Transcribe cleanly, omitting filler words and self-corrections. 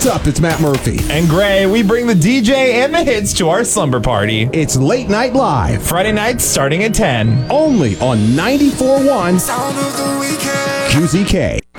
What's up? It's Matt Murphy. And Gray, we bring the DJ and the hits to our slumber party. It's Late Night Live. Friday nights starting at 10. Only on 94.1 QZK.